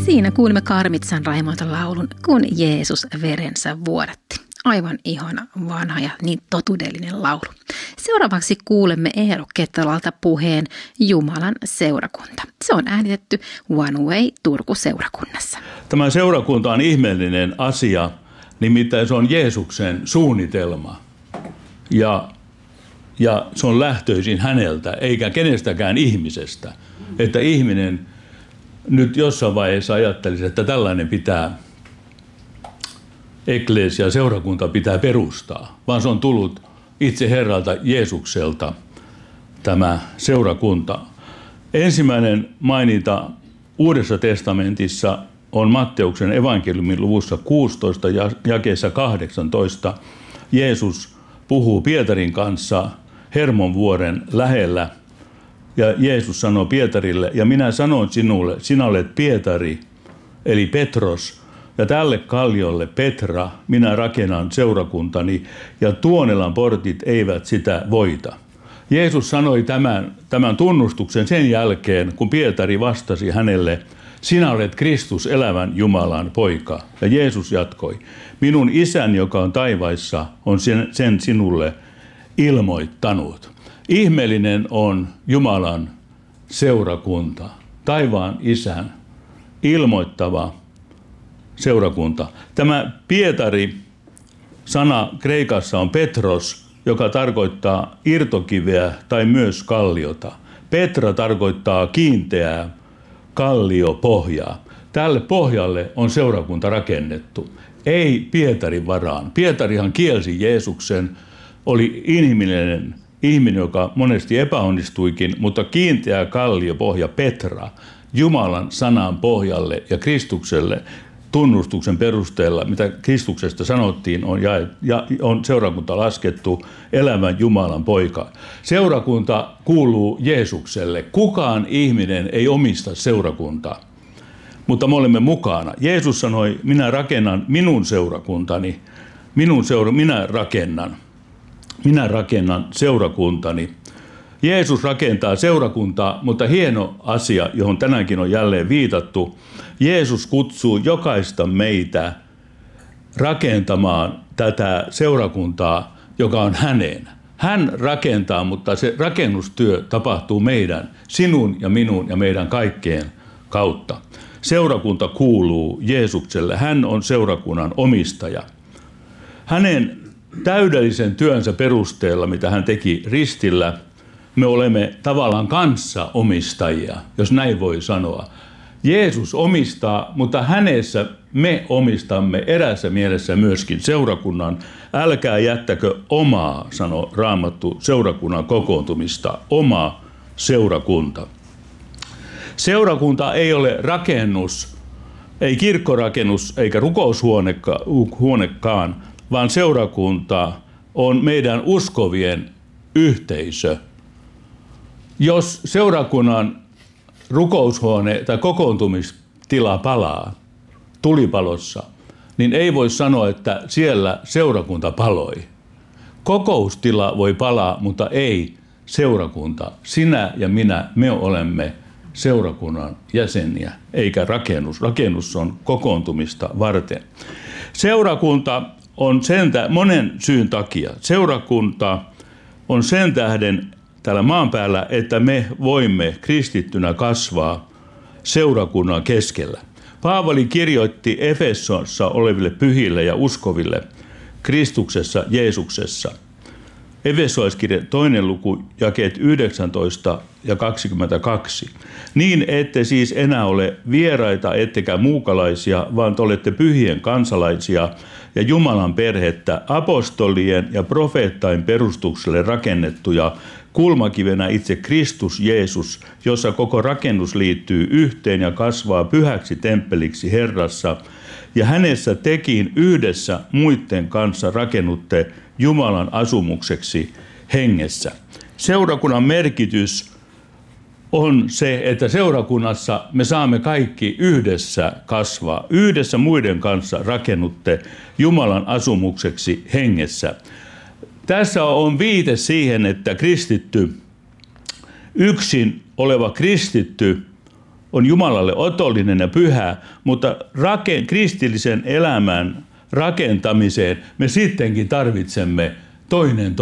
Siinä kuulimme Karmitsan Raimolta laulun, kun Jeesus verensä vuodatti. Aivan ihana, vanha ja niin totuudellinen laulu. Seuraavaksi kuulemme Eero Kettolalta puheen Jumalan seurakunta. Se on äänitetty One Way Turku-seurakunnassa. Tämä seurakunta on ihmeellinen asia, nimittäin se on Jeesuksen suunnitelma. Ja se on lähtöisin häneltä, eikä kenestäkään ihmisestä. Että ihminen nyt jossain vaiheessa ajattelisi, että tällainen pitää eklesia, seurakunta pitää perustaa, vaan se on tullut itse Herralta Jeesukselta tämä seurakunta. Ensimmäinen maininta Uudessa testamentissa on Matteuksen evankeliumin luvussa 16 jakeessa 18. Jeesus puhuu Pietarin kanssa Hermonvuoren lähellä ja Jeesus sanoo Pietarille, ja minä sanon sinulle, sinä olet Pietari, eli Petros, ja tälle kalliolle Petra minä rakennan seurakuntani, ja Tuonelan portit eivät sitä voita. Jeesus sanoi tämän tunnustuksen sen jälkeen, kun Pietari vastasi hänelle, sinä olet Kristus, elävän Jumalan poika. Ja Jeesus jatkoi, minun isäni, joka on taivaissa, on sen sinulle ilmoittanut. Ihmeellinen on Jumalan seurakunta, taivaan isän ilmoittava seurakunta. Tämä Pietari-sana kreikassa on Petros, joka tarkoittaa irtokiveä tai myös kalliota. Petra tarkoittaa kiinteää kalliopohjaa. Tälle pohjalle on seurakunta rakennettu, ei Pietarin varaan. Pietarihan kielsi Jeesuksen, oli inhimillinen ihminen, joka monesti epäonnistuikin, mutta kiinteä kalliopohja Petra Jumalan sanan pohjalle ja Kristukselle tunnustuksen perusteella, mitä Kristuksesta sanottiin, on seurakunta laskettu elävän Jumalan poika. Seurakunta kuuluu Jeesukselle. Kukaan ihminen ei omista seurakuntaa, mutta me olemme mukana. Jeesus sanoi, minä rakennan minun seurakuntani, minä rakennan seurakuntani. Jeesus rakentaa seurakuntaa, mutta hieno asia, johon tänäänkin on jälleen viitattu. Jeesus kutsuu jokaista meitä rakentamaan tätä seurakuntaa, joka on hänen. Hän rakentaa, mutta se rakennustyö tapahtuu meidän, sinun ja minun ja meidän kaikkien kautta. Seurakunta kuuluu Jeesukselle. Hän on seurakunnan omistaja. Hänen täydellisen työnsä perusteella, mitä hän teki ristillä, me olemme tavallaan kanssaomistajia, jos näin voi sanoa. Jeesus omistaa, mutta hänessä me omistamme erässä mielessä myöskin seurakunnan. Älkää jättäkö omaa, sanoo Raamattu, seurakunnan kokoontumista, oma seurakunta. Seurakunta ei ole rakennus, ei kirkkorakennus eikä rukoushuonekaan, vaan seurakunta on meidän uskovien yhteisö. Jos seurakunnan rukoushuone tai kokoontumistila palaa tulipalossa, niin ei voi sanoa, että siellä seurakunta paloi. Kokoustila voi palaa, mutta ei seurakunta. Sinä ja minä, me olemme seurakunnan jäseniä, eikä rakennus. Rakennus on kokoontumista varten. Seurakunta on monen syyn takia. Seurakunta on sen tähden täällä maan päällä, että me voimme kristittynä kasvaa seurakunnan keskellä. Paavali kirjoitti Efesossa oleville pyhille ja uskoville Kristuksessa Jeesuksessa. Efesolaiskirja 2. luku, jakeet 19 ja 22. Niin ette siis enää ole vieraita ettekä muukalaisia, vaan te olette pyhien kansalaisia ja Jumalan perhettä, apostolien ja profeettain perustukselle rakennettuja, kulmakivenä itse Kristus Jeesus, jossa koko rakennus liittyy yhteen ja kasvaa pyhäksi temppeliksi Herrassa, ja hänessä tekin yhdessä muiden kanssa rakennutte Jumalan asumukseksi hengessä. Seurakunnan merkitys on se, että seurakunnassa me saamme kaikki yhdessä kasvaa. Yhdessä muiden kanssa rakennutte Jumalan asumukseksi hengessä. Tässä on viite siihen, että kristitty, yksin oleva kristitty on Jumalalle otollinen ja pyhä, mutta kristillisen elämän rakentamiseen me sittenkin tarvitsemme toinen